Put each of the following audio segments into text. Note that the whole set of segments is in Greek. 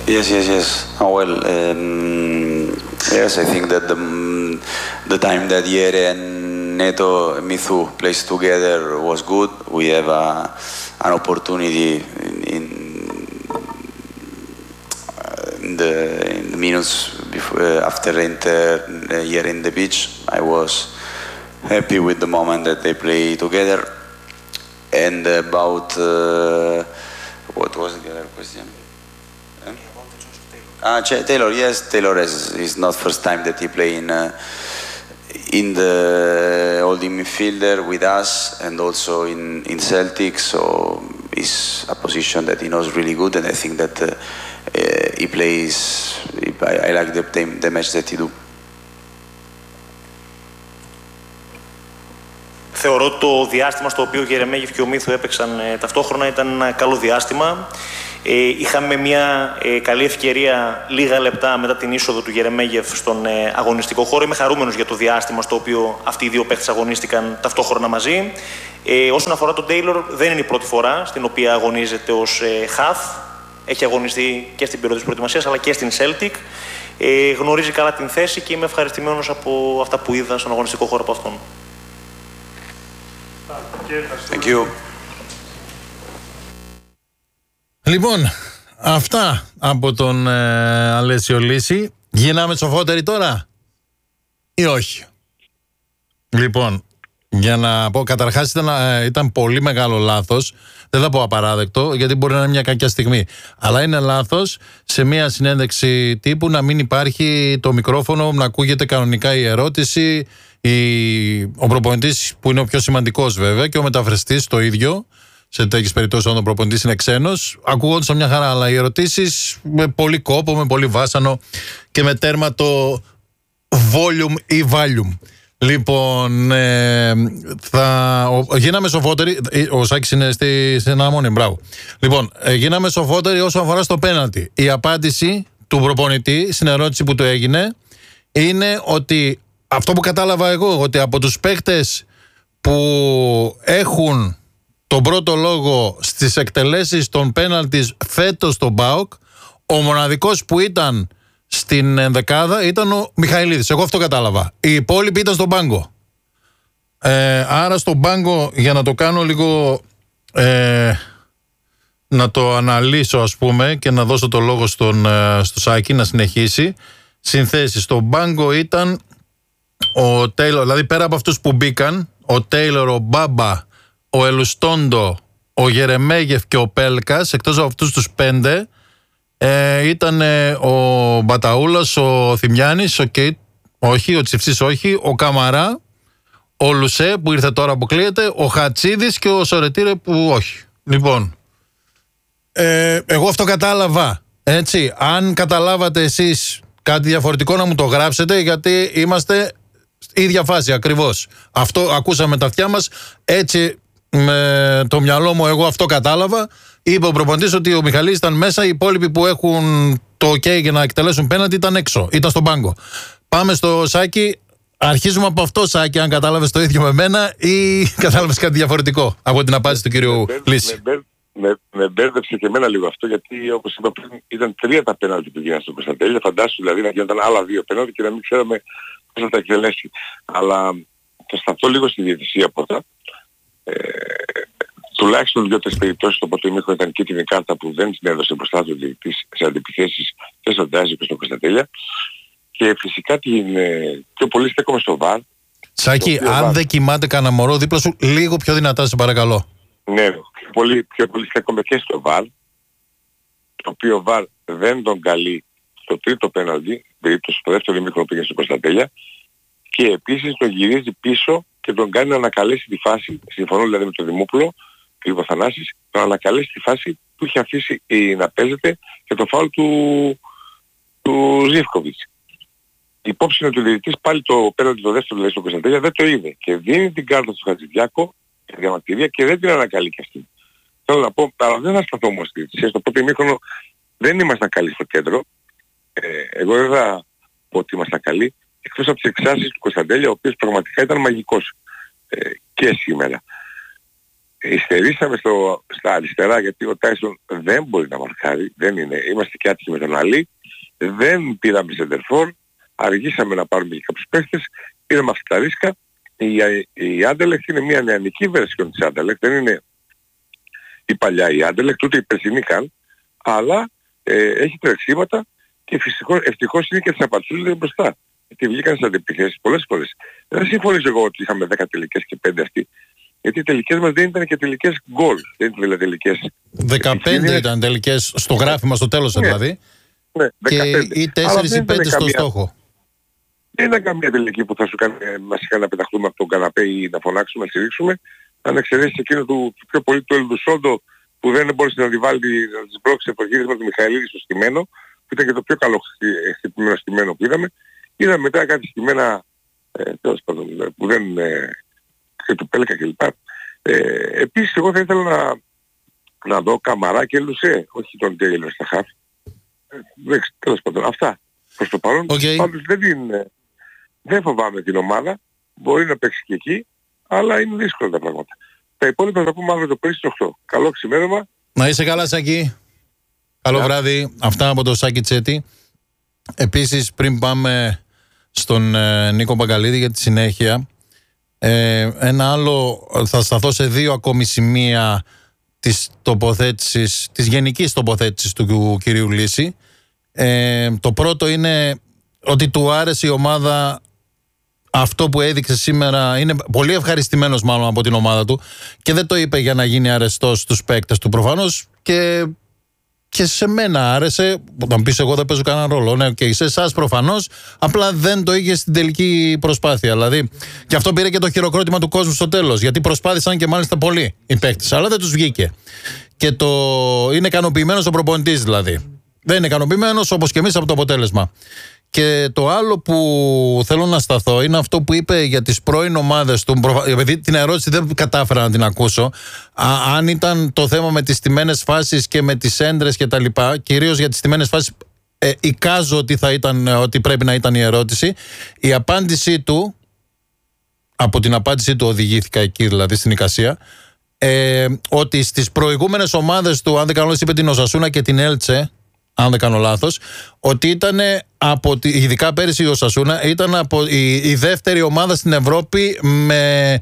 Yes. Oh, well, yes, I think that the time that Jere and Neto and Mithu plays together was good. We have an opportunity in the minutes before, after enter Jere in the pitch. I was happy with the moment that they play together. And about what was the other question? Taylor, yes, Taylor is not first time that he play in the holding midfielder with us and also in Celtic, so it's a position that he knows really good, and I think that he plays. I like the match that he do. Θεωρώ ότι το διάστημα στο οποίο ο Γερεμέγεφ και ο Μίθου έπαιξαν ταυτόχρονα ήταν ένα καλό διάστημα. Είχαμε μια καλή ευκαιρία λίγα λεπτά μετά την είσοδο του Γερεμέγεφ στον αγωνιστικό χώρο. Είμαι χαρούμενος για το διάστημα στο οποίο αυτοί οι δύο παίχτες αγωνίστηκαν ταυτόχρονα μαζί. Όσον αφορά τον Τέιλορ, δεν είναι η πρώτη φορά στην οποία αγωνίζεται ως χαφ. Έχει αγωνιστεί και στην περίοδο της προετοιμασίας αλλά και στην Celtic. Γνωρίζει καλά την θέση και είμαι ευχαριστημένος από αυτά που είδα στον αγωνιστικό χώρο από αυτόν. Thank you. Λοιπόν, αυτά από τον Αλέσιο Λύση. Γίναμε σοφότεροι τώρα ή όχι? Λοιπόν, για να πω, καταρχάς ήταν πολύ μεγάλο λάθος. Δεν θα πω απαράδεκτο, γιατί μπορεί να είναι μια κακιά στιγμή. Αλλά είναι λάθος σε μια συνέντευξη τύπου να μην υπάρχει το μικρόφωνο, να ακούγεται κανονικά η ερώτηση. Ο προπονητής, που είναι ο πιο σημαντικός βέβαια, και ο μεταφραστής το ίδιο. Σε τέτοιες περιπτώσεις, όταν ο προπονητής είναι ξένος, ακούγονταν μια χαρά. Αλλά οι ερωτήσεις με πολύ κόπο, με πολύ βάσανο και με τέρμα το volume ή volume. Λοιπόν, γίναμε σοφότεροι. Ο Σάκης είναι στην Αμμόνια, μπράβο. Λοιπόν, γίναμε σοφότεροι όσον αφορά στο πέναλτι. Η απάντηση του προπονητή στην ερώτηση που του έγινε είναι ότι αυτό που κατάλαβα εγώ, ότι από τους παίκτες που έχουν τον πρώτο λόγο στις εκτελέσεις των πέναλτις φέτος στον ΠΑΟΚ, ο μοναδικός που ήταν στην ενδεκάδα ήταν ο Μιχαηλίδης. Εγώ αυτό κατάλαβα. Οι υπόλοιποι ήταν στον πάγκο. Άρα στον πάγκο, για να το κάνω λίγο, να το αναλύσω ας πούμε και να δώσω το λόγο στο Σάκη να συνεχίσει. Συνθέσεις. Στον πάγκο ήταν ο Τέιλορ, δηλαδή πέρα από αυτούς που μπήκαν, ο Τέιλορ, ο Μπάμπα, ο Ελουστόντο, ο Γερεμέγεφ και ο Πέλκας. Εκτός από αυτούς τους 5 ήταν ο Μπαταούλας, ο Θημιάνης, ο Τσιφσής όχι, ο Καμαρά, ο Λουσέ που ήρθε τώρα αποκλείεται, ο Χατσίδης και ο Σορετήρε που όχι. Λοιπόν, εγώ αυτό κατάλαβα, έτσι. Αν καταλάβατε εσείς κάτι διαφορετικό να μου το γράψετε, γιατί είμαστε ίδια φάση ακριβώς. Αυτό ακούσαμε τα αυτιά μας, έτσι με το μυαλό μου εγώ αυτό κατάλαβα. Είπε ο προπονητής ότι ο Μιχαλής ήταν μέσα, οι υπόλοιποι που έχουν το OK για να εκτελέσουν πέναντι ήταν έξω, ήταν στον πάγκο. Πάμε στο Σάκη. Αρχίζουμε από αυτό, Σάκη, αν κατάλαβες το ίδιο με μένα ή κατάλαβες κάτι διαφορετικό από την απάντηση του κυρίου Λύση. Με μπέρδεψε και εμένα λίγο αυτό, γιατί όπως είπα πριν ήταν 3 τα πέναλτι που γίνανε στον Κωνσταντέλια. Φαντάσου δηλαδή να γίνονταν άλλα 2 πέναλτι και να μην ξέραμε πώς θα τα εκτελέσει. Αλλά θα σταθώ λίγο στη διαιτησία πρώτα. Τουλάχιστον 2-3 περιπτώσεις το πρώτο ημίχρονο ήταν κίτρινη κάρτα που δεν την έδωσε μπροστά του διαιτητής σε αντιπιθέσεις και στον Τάζη και στον Κωνσταντέλια. Και φυσικά πιο πολύ στέκομαι στο VAR. Σάκη, αν δεν κοιμάται κανένα μωρό δίπλα σου, λίγο πιο δυνατά σε παρακαλώ. Ναι, πιο πολύ στέκομαι και στο VAR, το οποίο VAR δεν τον καλεί στο τρίτο πέναλτι, περίπτωση στο δεύτερο ημίχρονο πήγε στον Κωνσταντέλια, και επίσης τον γυρίζει πίσω και τον κάνει να ανακαλέσει τη φάση, συμφωνώ δηλαδή με τον Δημόπουλο και τον Θανάσης, να ανακαλέσει τη φάση που είχε αφήσει να παίζεται και το φάουλ του Ζίβκοβιτς. Η υπόψη είναι ότι ο διαιτητής πάλι το πέναλτι το δεύτερο δηλαδή στον Κωνσταντέλια δεν το είδε και δίνει την κάρτα στο Χατζηδιάκο για διαμαρτυρία και δεν την ανακαλεί και αυτή. Θέλω να πω, αλλά δεν θα σταθώ όμως στη διαιτησία. Στο πρώτο ημίχρονο δεν ήμασταν καλοί στο κέντρο. Εγώ δεν θα πω ότι ήμασταν καλοί, εκτός από τις εξάσεις του Κωνσταντέλια, ο οποίος πραγματικά ήταν μαγικός και σήμερα. Υστερήσαμε στα αριστερά γιατί ο Τάισον δεν μπορεί να μαρκάρει, δεν είναι. Είμαστε και άτυχοι με τον Αλή, δεν πήραμε σεντερφόρ, αργήσαμε να πάρουμε και κάποιους παίχτες, πήραμε αυτή τα ρίσκα. Η Άντελεχτ είναι μια νεανική βερσιόν της Άντελεχτ, δεν είναι η παλιά η Άντελεχτ, ούτε η περσινή καν, αλλά έχει τρεξίματα και ευτυχώς είναι και τις απατσούλες μπροστά. Γιατί βγήκαν στις αντιπιθέσεις πολλές φορές. Δεν συμφωνήσω εγώ ότι είχαμε 10 τελικές και 5 αυτοί. Γιατί οι τελικές μας δεν ήταν και τελικές γκολ. Δεν ήταν δηλαδή τελικές. 15 ήταν τελικές στο γράφημα στο τέλος δηλαδή. Ναι, 15. Και ή 4 ή 5 στο στόχο. Δεν ήταν καμία τελική που θα σου κάνει μας είχαν να πεταχτούμε από τον καναπέ ή να φωνάξουμε, να στηρίξουμε. Αν εξαιρέσεις εκείνο του πιο πολύ του Ελδουσόντο που δεν μπορούσε να τη βάλει να τις μπλόξει το γύρισμα του Μιχαηλίδη στο στημένο, που ήταν και το πιο καλό χτυπημένο στημένο που είδαμε. Είδαμε μετά κάτι στημένα τέλος πάντων που δεν και του Πέλκα κλπ. Επίσης εγώ θα ήθελα να δω Καμαρά και Λουσέ, όχι τον Τέιλορ στα χαφ. Τέλος πάντων, αυτά προς το παρόν. Πάντως δεν φοβάμαι την ομάδα, μπορεί να παίξει και εκεί, αλλά είναι δύσκολα τα πράγματα. Τα υπόλοιπα θα πούμε αύριο το πρωί στις 8. Καλό ξημέρωμα. Να είσαι καλά, Σάκη. Καλό βράδυ. Αυτά από το Σάκη Τσέτη. Επίσης, πριν πάμε στον Νίκο Μπαγκαλίδη για τη συνέχεια, ένα άλλο, θα σταθώ σε 2 ακόμη σημεία της τοποθέτησης, της γενικής τοποθέτησης του κυρίου Λύση. Το πρώτο είναι ότι του άρεσε η ομάδα, αυτό που έδειξε σήμερα. Είναι πολύ ευχαριστημένος μάλλον από την ομάδα του και δεν το είπε για να γίνει αρεστός στους παίκτες του προφανώς, και σε μένα άρεσε. Όταν πεις εγώ δεν παίζω κανένα ρόλο, ναι, και σε εσάς προφανώς, απλά δεν το είχε στην τελική προσπάθεια. Δηλαδή, και αυτό πήρε και το χειροκρότημα του κόσμου στο τέλος, γιατί προσπάθησαν και μάλιστα πολλοί οι παίκτες, αλλά δεν τους βγήκε. Και είναι ικανοποιημένος ο προπονητής δηλαδή. Δεν είναι ικανοποιημένος όπως και εμείς από το αποτέλεσμα. Και το άλλο που θέλω να σταθώ είναι αυτό που είπε για τις πρώην ομάδες του. Επειδή την ερώτηση δεν κατάφερα να την ακούσω, αν ήταν το θέμα με τις στημένες φάσεις και με τις έντρες και τα λοιπά, κυρίως για τις στημένες φάσεις, εικάζω ότι πρέπει να ήταν η ερώτηση. Η απάντησή του, από την απάντησή του οδηγήθηκα εκεί δηλαδή στην εικασία, ότι στις προηγούμενες ομάδες του, αν δεν κάνω λάθος, είπε την Οσασούνα και την Έλτσε, αν δεν κάνω λάθος, ότι ήταν ειδικά πέρυσι η Οσασούνα ήταν από η δεύτερη ομάδα στην Ευρώπη με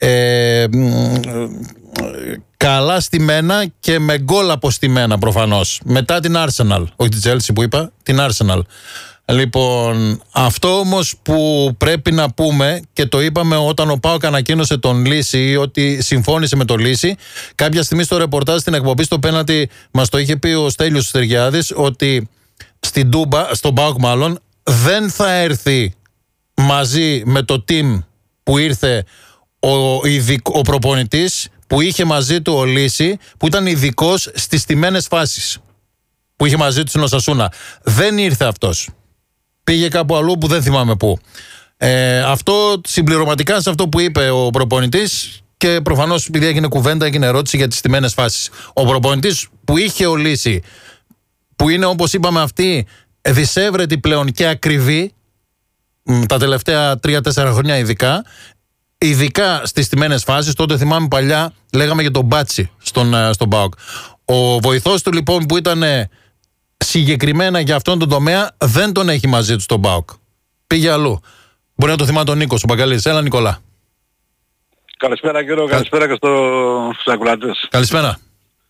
καλά στημένα και με γκολ αποστημένα προφανώς. Μετά την Arsenal, όχι την Chelsea που είπα, την Arsenal. Λοιπόν, αυτό όμως που πρέπει να πούμε, και το είπαμε όταν ο ΠΑΟΚ ανακοίνωσε τον Λύση, ότι συμφώνησε με τον Λύση, κάποια στιγμή στο ρεπορτάζ στην εκπομπή στο πέναλτι μας το είχε πει ο Στέλιος Στεργιάδης, ότι στην Τούμπα, στον ΠΑΟΚ μάλλον, δεν θα έρθει μαζί με το team που ήρθε ο προπονητής που είχε μαζί του ο Λύση, που ήταν ειδικός στις στημένες φάσεις, που είχε μαζί του στην Οσασούνα. Δεν ήρθε αυτός. Πήγε κάπου αλλού που δεν θυμάμαι πού. Αυτό συμπληρωματικά σε αυτό που είπε ο προπονητής, και προφανώς επειδή έγινε κουβέντα, έγινε ερώτηση για τις στημένες φάσεις. Ο προπονητής που είχε ο Λύση, που είναι όπως είπαμε αυτή δυσέβρετη πλέον και ακριβή τα τελευταία 3-4 χρόνια ειδικά στις στημένες φάσεις. Τότε θυμάμαι παλιά λέγαμε για τον Μπάτσι στον ΠΑΟΚ. Ο βοηθός του λοιπόν που ήταν συγκεκριμένα για αυτόν τον τομέα δεν τον έχει μαζί του στον ΠΑΟΚ. Πήγε αλλού. Μπορεί να το θυμάται ο Νίκος, ο Μπαγκαλίδης. Έλα Νικολά. Καλησπέρα κύριο, καλησπέρα και στους ακροατές. Καλησπέρα.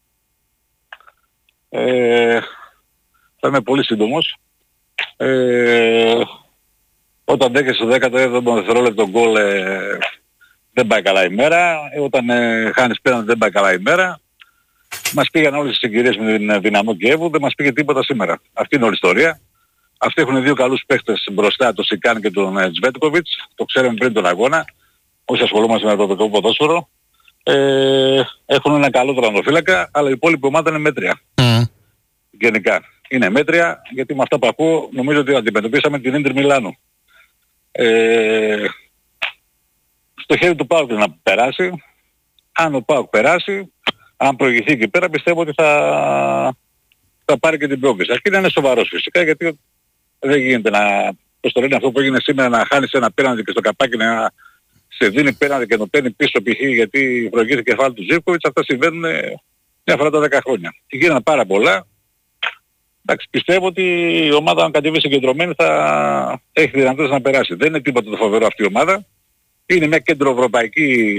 Θα είμαι πολύ σύντομος. Όταν δέχεσαι στο 17ο δευτερόλεπτο γκολ δεν πάει καλά η μέρα. Όταν χάνεις πέραν δεν πάει καλά η μέρα. Μας πήγαν όλες τις συγκυρίες με την Δυναμό Κιέβου, δεν μας πήγε τίποτα σήμερα. Αυτή είναι όλη η ιστορία. Αυτοί έχουν 2 καλούς παίχτες μπροστά, τον Σικάν και τον Τσβέτκοβιτς. Το ξέραμε πριν τον αγώνα. Όσοι ασχολούμαστε με το ευρωπαϊκό ποδόσφαιρο. Έχουν ένα καλό τερματοφύλακα, αλλά η υπόλοιπη ομάδα είναι μέτρια. Γενικά. Είναι μέτρια, γιατί με αυτά που ακούω νομίζω ότι αντιμετωπίσαμε την Ίντερ Μιλάνου. Στο χέρι του ΠΑΟΚ να περάσει. Αν ο ΠΑΟΚ περάσει, αν προηγηθεί εκεί πέρα, πιστεύω ότι θα πάρει και την πρόκληση. Αρκεί να είναι σοβαρός φυσικά, γιατί δεν γίνεται να... Πώς το λένε αυτό που έγινε σήμερα, να χάνεις ένα πέναντι και στο καπάκι να σε δίνει πέναντι και το παίρνει πίσω π.χ. γιατί προηγήθηκε κεφάλι του Ζίβκοβιτς, αυτά συμβαίνουν μια φορά τα 10 χρόνια. Και γίνανε πάρα πολλά. Εντάξει, πιστεύω ότι η ομάδα αν κατέβει συγκεντρωμένη θα έχει δυνατότητα να περάσει. Δεν είναι τίποτα το φοβερό αυτή η ομάδα. Είναι μια κεντροευρωπαϊκή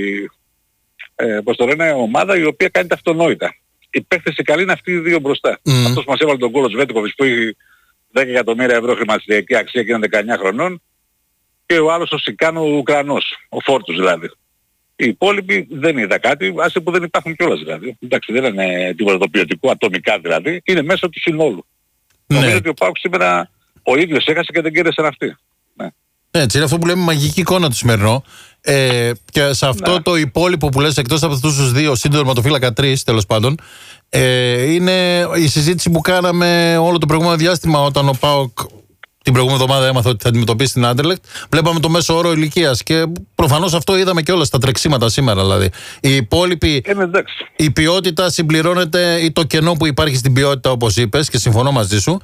ομάδα η οποία κάνει τα αυτονόητα. Οι παίκτες οι καλοί είναι αυτοί οι δύο μπροστά. Αυτός που μας έβαλε τον κόλο Σβέτκοβιτς που έχει 10 εκατομμύρια ευρώ χρηματιστηριακή αξία και είναι 19 χρονών, και ο άλλος ο Σικάνο ο Ουκρανός, ο Φόρτους δηλαδή. Οι υπόλοιποι δεν είδα κάτι, άσε που δεν υπάρχουν κιόλας δηλαδή. Εντάξει, δεν είναι τίποτα το ποιοτικό, ατομικά δηλαδή, είναι μέσα του συνόλου. Ναι. Νομίζω ότι ο Πάουκ σήμερα ο ίδιος έχασε και δεν κέρδισαν αυτοί. Ναι. Έτσι, είναι αυτό που λέμε μαγική εικόνα του σημερινό. Και σε αυτό το υπόλοιπο που λες, εκτός από αυτούς τους δύο, συντορματοφύλακα 3 τέλος πάντων, είναι η συζήτηση που κάναμε όλο το προηγούμενο διάστημα όταν ο ΠΑΟΚ την προηγούμενη εβδομάδα έμαθε ότι θα αντιμετωπίσει την Άντερλεκτ. Βλέπαμε το μέσο όρο ηλικίας και προφανώς αυτό είδαμε και όλα στα τρεξίματα σήμερα. Δηλαδή. Οι υπόλοιποι, η ποιότητα συμπληρώνεται ή το κενό που υπάρχει στην ποιότητα, όπως είπες, και συμφωνώ μαζί σου.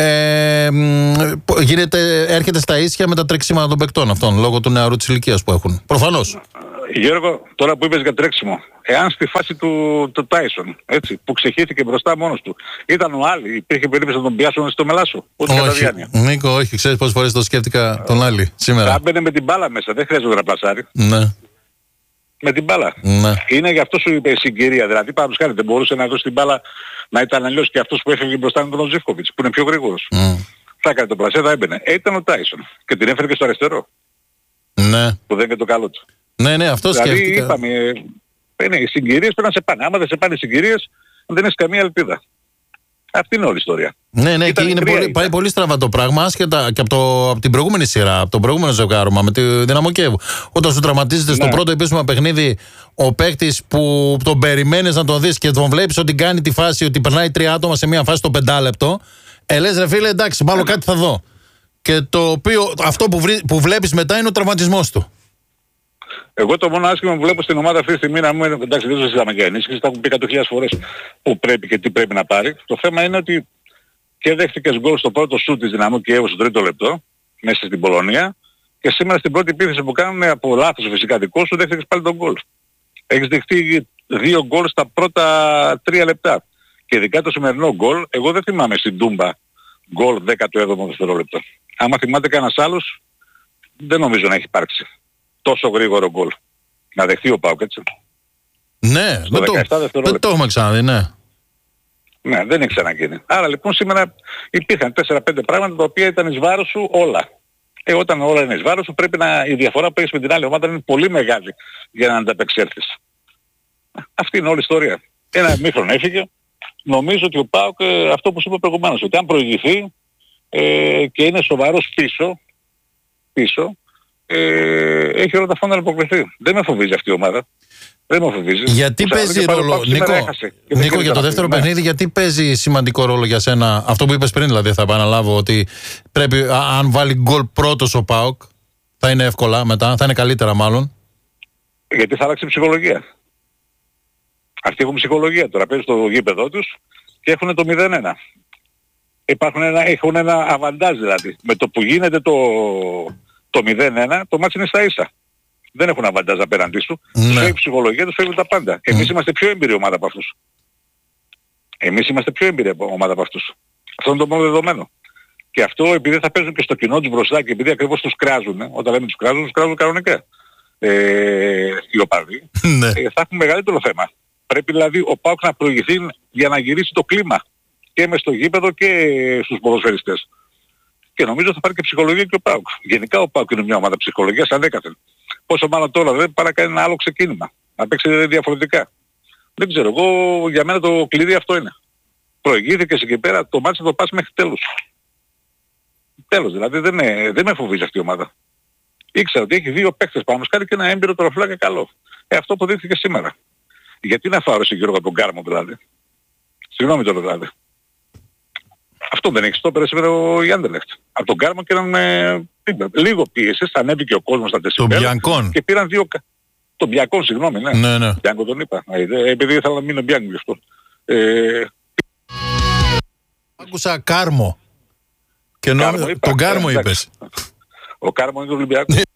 Έρχεται στα ίσια με τα τρεξίματα των παικτών αυτών λόγω του νεαρού της ηλικίας που έχουν. Προφανώς. Γιώργο, τώρα που είπες για τρέξιμο, εάν στη φάση του Τάισον, έτσι, που ξεχύθηκε μπροστά μόνος του, ήταν ο Άλλη, υπήρχε περίπτωση να τον πιάσουν στο μελάσο, ούτε κατά διάνοια. Νίκο, όχι, ξέρεις πόσες φορές το σκέφτηκα τον Άλλη σήμερα. Θα μπαίνε με την μπάλα μέσα, δεν χρειάζεται να πλασάρει. Ναι. Με την μπάλα. Ναι. Είναι γι' αυτό σου είπε η συγκυρία, δηλαδή πάνω χάρη δεν μπορούσε να δώσει την μπάλα να ήταν αλλιώς και αυτός που έφευγε μπροστά με τον Ζίβκοβιτς, που είναι πιο γρήγορος. Θα έκανε το πλασέ, θα έμπαινε. Ήταν ο Τάισον και την έφερε και στο αριστερό. Ναι. Που δεν είναι το καλό του. Ναι, αυτό δηλαδή, σκέφτηκα. Είπαμε, οι συγκυρίες πρέπει να σε πάνε. Άμα δεν σε πάνε οι συγκυρίες, δεν έχεις καμία ελπίδα. Αυτή είναι όλη η ιστορία. Ναι, και πάει πολύ στραβά το πράγμα, άσχετα και από την προηγούμενη σειρά, από το προηγούμενο ζευγάρωμα με τη Δυναμό Κιέβου. Όταν σου τραυματίζεται στο πρώτο επίσημο παιχνίδι ο παίκτης που τον περιμένεις να τον δεις και τον βλέπεις ότι κάνει τη φάση, ότι περνάει 3 άτομα σε μια φάση το 5 λεπτό, λες ρε φίλε, εντάξει, μάλλον κάτι θα δω. Και το οποίο, αυτό που βλέπεις μετά είναι ο τραυματισμός του. Εγώ το μόνο άσχημα που βλέπω στην ομάδα αυτή τη στιγμή, να μου εντάξει, δεν το συζητάμε για ενίσχυση, τα έχουν πει 100.000 φορές που πρέπει και τι πρέπει να πάρει. Το θέμα είναι ότι και δέχτηκες γκολ στο πρώτο σουτ της Δυναμό Κιέβου στο 3ο λεπτό, μέσα στην Πολωνία, και σήμερα στην πρώτη επίθεση που κάνουν από λάθος φυσικά δικό σου, δέχτηκες πάλι τον γκολ. Έχεις δεχτεί 2 γκολ στα πρώτα 3 λεπτά. Και ειδικά το σημερινό γκολ, εγώ δεν θυμάμαι στην Τούμπα γκολ 17ο δευτερόλεπτο. Άμα θυμάται κανένας άλλος, δεν νομίζω να έχει υπάρξει τόσο γρήγορο γκολ. Να δεχτεί ο ΠΑΟΚ, έτσι. Ναι, δεν το έχουμε ξαναδεί, ναι. Ναι, δεν έχει ξαναγίνει. Άρα λοιπόν σήμερα υπήρχαν 4-5 πράγματα τα οποία ήταν εις βάρος σου όλα. Όταν όλα είναι εις βάρος σου πρέπει η διαφορά που έχεις με την άλλη ομάδα είναι πολύ μεγάλη για να ανταπεξέλθεις. Αυτή είναι όλη η ιστορία. Ένα ημίχρονο έφυγε. Νομίζω ότι ο ΠΑΟΚ, αυτό που σου είπα προηγουμένως, ότι αν προηγηθεί και είναι σοβαρός πίσω, έχει όλα τα φόντα να αποκλειθεί. Δεν με φοβίζει αυτή η ομάδα. Δεν με φοβίζει. Γιατί παίζει ρόλο, Νίκο, για το δεύτερο παιχνίδι, γιατί παίζει σημαντικό ρόλο για σένα αυτό που είπες πριν, δηλαδή θα επαναλάβω ότι πρέπει, αν βάλει γκολ πρώτος ο ΠΑΟΚ, θα είναι εύκολα μετά, θα είναι καλύτερα μάλλον. Γιατί θα αλλάξει η ψυχολογία. Αυτοί έχουν ψυχολογία τώρα, παίζουν στο γήπεδό τους και έχουν το 0-1. Έχουν ένα αβαντάζ δηλαδή. Με το που γίνεται το 0-1, το μάτς είναι στα ίσα. Δεν έχουν αβαντάζ απέναντί σου. Τους φεύγει η ψυχολογία, τους φεύγουν τα πάντα. Εμείς είμαστε πιο έμπειρη ομάδα από αυτούς. Εμείς είμαστε πιο έμπειρη ομάδα από αυτούς. Αυτό είναι το μόνο δεδομένο. Και αυτό επειδή θα παίζουν και στο κοινό τους μπροστά και επειδή ακριβώς τους κράζουν, όταν λέμε τους κράζουν κανονικά. Οι οπαδοί, θα έχουν μεγαλύτερο θέμα. Πρέπει δηλαδή ο ΠΑΟΚ να προηγηθεί για να γυρίσει το κλίμα και μες στο γήπεδο και στους ποδοσφαιριστές. Και νομίζω θα πάρει και ψυχολογία και ο ΠΑΟΚ. Γενικά ο ΠΑΟΚ είναι μια ομάδα ψυχολογίας ανέκαθεν. Πόσο μάλλον τώρα δεν παρά κάνει ένα άλλο ξεκίνημα. Να παίξει διαφορετικά. Δεν ξέρω, εγώ για μένα το κλειδί αυτό είναι. Προηγήθηκες εκεί πέρα, το μάτι θα το πας μέχρι τέλους. Τέλος δηλαδή, δεν με φοβίζει αυτή η ομάδα. Ήξερα ότι έχει 2 παίκτες πάνω σκάρι και ένα έμπειρο τροφλάκι καλό. Αυτό αποδείχθηκε σήμερα. Γιατί να φάω εσύ Γιώργο από τον Κάρμο δηλαδή. Συγγνώμη τώρα δηλαδή. Αυτό δεν έχει το πέρασε ο Γιάννελεχτ. Από τον Κάρμο και λίγο πίεσες, ανέβηκε ο κόσμος στα 4. Τον Μπιανκόν. Και πήραν 2. Τον Μπιανκόν, συγγνώμη, ναι. Ναι. Μπιανκόν τον είπα. Επειδή ήθελα να μείνω Μπιανκόν γι' αυτό. Άκουσα Κάρμο. Και τον Κάρμο είπες. Ο Κάρμο είναι το Ολυμπιακό.